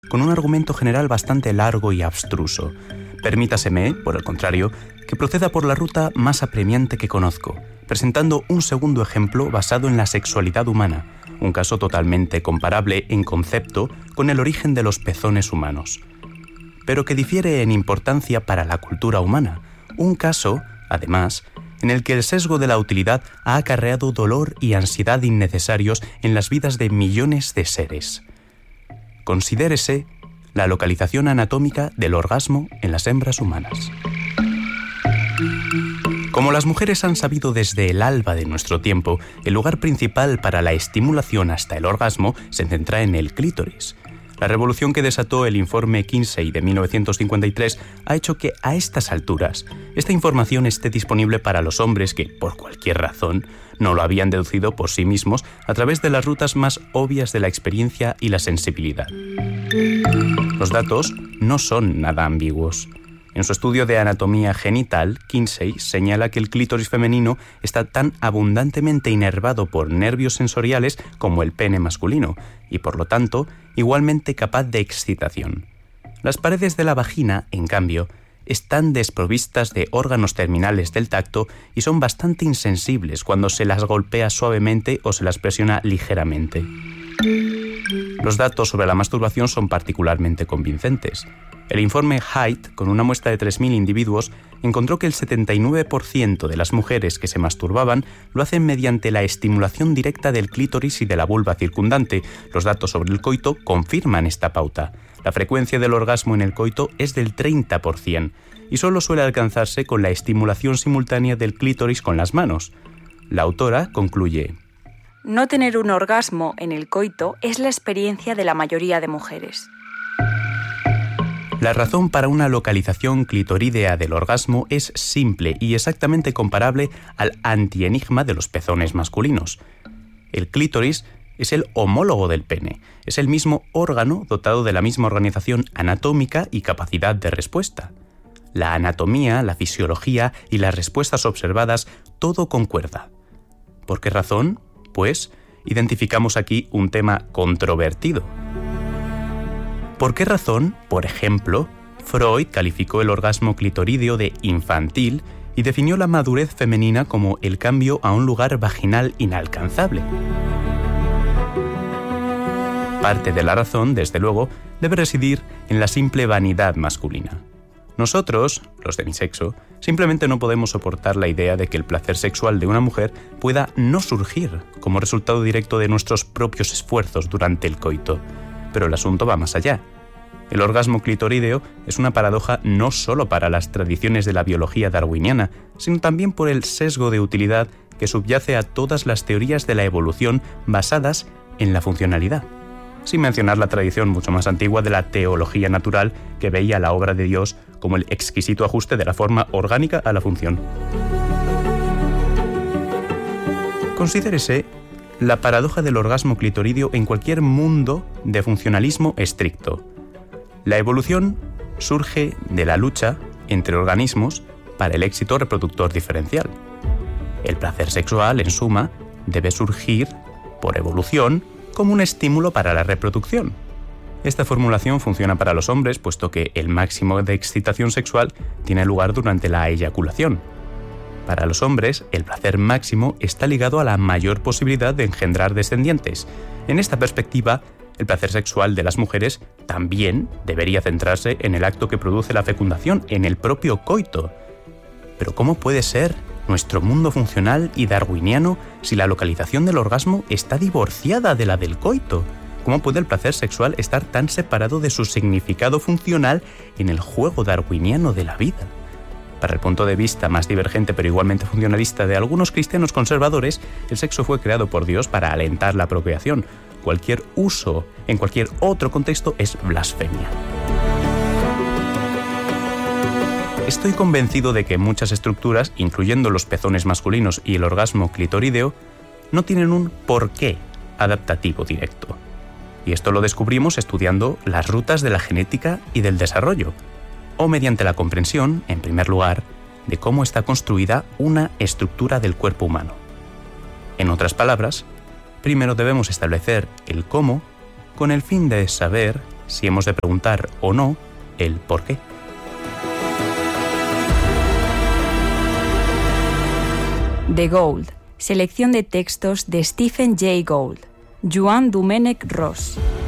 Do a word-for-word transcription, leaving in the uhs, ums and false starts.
con un argumento general bastante largo y abstruso. Permítaseme, por el contrario, que proceda por la ruta más apremiante que conozco, presentando un segundo ejemplo basado en la sexualidad humana, un caso totalmente comparable en concepto con el origen de los pezones humanos, pero que difiere en importancia para la cultura humana, un caso, además, en el que el sesgo de la utilidad ha acarreado dolor y ansiedad innecesarios en las vidas de millones de seres. Considérese la localización anatómica del orgasmo en las hembras humanas. Como las mujeres han sabido desde el alba de nuestro tiempo, el lugar principal para la estimulación hasta el orgasmo se centra en el clítoris. La revolución que desató el informe Kinsey de mil novecientos cincuenta y tres ha hecho que, a estas alturas, esta información esté disponible para los hombres que, por cualquier razón, no lo habían deducido por sí mismos a través de las rutas más obvias de la experiencia y la sensibilidad. Los datos no son nada ambiguos. En su estudio de anatomía genital, Kinsey señala que el clítoris femenino está tan abundantemente inervado por nervios sensoriales como el pene masculino y, por lo tanto, igualmente capaz de excitación. Las paredes de la vagina, en cambio, están desprovistas de órganos terminales del tacto y son bastante insensibles cuando se las golpea suavemente o se las presiona ligeramente. Los datos sobre la masturbación son particularmente convincentes. El informe Haidt, con una muestra de tres mil individuos, encontró que el setenta y nueve por ciento de las mujeres que se masturbaban lo hacen mediante la estimulación directa del clítoris y de la vulva circundante. Los datos sobre el coito confirman esta pauta. La frecuencia del orgasmo en el coito es del treinta por ciento y solo suele alcanzarse con la estimulación simultánea del clítoris con las manos. La autora concluye: no tener un orgasmo en el coito es la experiencia de la mayoría de mujeres. La razón para una localización clitoridea del orgasmo es simple y exactamente comparable al antienigma de los pezones masculinos. El clítoris es el homólogo del pene, es el mismo órgano dotado de la misma organización anatómica y capacidad de respuesta. La anatomía, la fisiología y las respuestas observadas, todo concuerda. ¿Por qué razón? Pues identificamos aquí un tema controvertido. ¿Por qué razón, por ejemplo, Freud calificó el orgasmo clitorideo de infantil y definió la madurez femenina como el cambio a un lugar vaginal inalcanzable? Parte de la razón, desde luego, debe residir en la simple vanidad masculina. Nosotros, los de mi sexo, simplemente no podemos soportar la idea de que el placer sexual de una mujer pueda no surgir como resultado directo de nuestros propios esfuerzos durante el coito. Pero el asunto va más allá. El orgasmo clitorideo es una paradoja no solo para las tradiciones de la biología darwiniana, sino también por el sesgo de utilidad que subyace a todas las teorías de la evolución basadas en la funcionalidad, sin mencionar la tradición mucho más antigua de la teología natural que veía la obra de Dios como el exquisito ajuste de la forma orgánica a la función. Considérese la paradoja del orgasmo clitorideo en cualquier mundo de funcionalismo estricto. La evolución surge de la lucha entre organismos para el éxito reproductor diferencial. El placer sexual, en suma, debe surgir, por evolución, como un estímulo para la reproducción. Esta formulación funciona para los hombres, puesto que el máximo de excitación sexual tiene lugar durante la eyaculación. Para los hombres, el placer máximo está ligado a la mayor posibilidad de engendrar descendientes. En esta perspectiva, el placer sexual de las mujeres también debería centrarse en el acto que produce la fecundación, en el propio coito. Pero ¿cómo puede ser nuestro mundo funcional y darwiniano si la localización del orgasmo está divorciada de la del coito? ¿Cómo puede el placer sexual estar tan separado de su significado funcional en el juego darwiniano de la vida? Para el punto de vista más divergente pero igualmente funcionalista de algunos cristianos conservadores, el sexo fue creado por Dios para alentar la procreación. Cualquier uso en cualquier otro contexto es blasfemia. Estoy convencido de que muchas estructuras, incluyendo los pezones masculinos y el orgasmo clitorideo, no tienen un porqué adaptativo directo. Y esto lo descubrimos estudiando las rutas de la genética y del desarrollo, o mediante la comprensión, en primer lugar, de cómo está construida una estructura del cuerpo humano. En otras palabras, primero debemos establecer el cómo con el fin de saber si hemos de preguntar o no el por qué. The Gold, selección de textos de Stephen Jay Gould, Joan Domènech Ros.